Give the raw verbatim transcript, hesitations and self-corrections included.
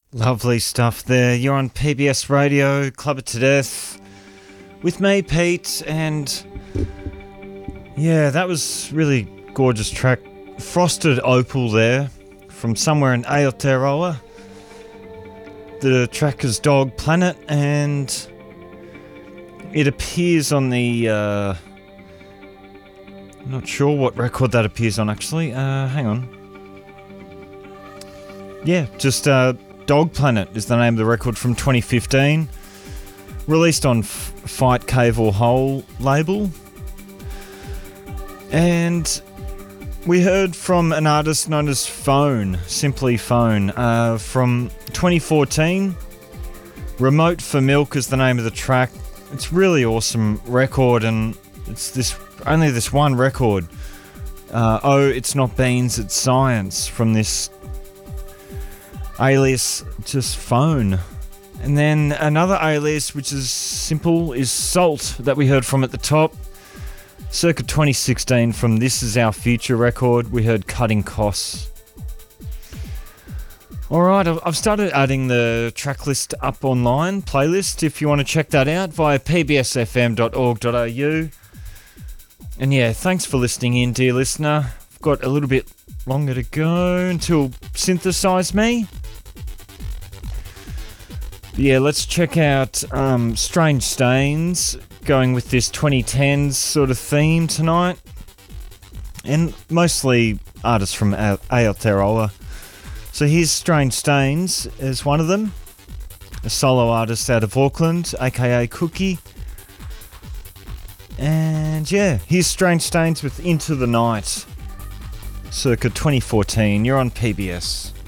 Lovely stuff there. You're on P B S Radio, Club It to Death, with me, Pete, and yeah, that was really gorgeous track. Frosted Opal there, from somewhere in Aotearoa. The track is Dog Planet, and it appears on the, uh, I'm not sure what record that appears on actually, uh, hang on. Yeah, just, uh, Dog Planet is the name of the record from twenty fifteen, released on F- Fight Cave or Hole label. And we heard from an artist known as Phone, simply Phone, uh, from twenty fourteen. Remote for Milk is the name of the track. It's really awesome record, and it's this only this one record. Uh, oh, it's not beans, it's science, from this alias, just Phone. And then another alias, which is simple, is Salt, that we heard from at the top. Circa twenty sixteen, from This Is Our Future record, we heard Cutting Costs. Alright, I've started adding the track list up online, playlist, if you want to check that out, via p b s f m dot org dot a u. And yeah, thanks for listening in, dear listener. I've got a little bit longer to go until Synthesize Me. Yeah, let's check out um, Strange Stains, going with this twenty tens sort of theme tonight. And mostly artists from A- Aotearoa. So here's Strange Stains as one of them. A solo artist out of Auckland, aka Cookie. And yeah, here's Strange Stains with Into the Night, circa twenty fourteen. You're on P B S.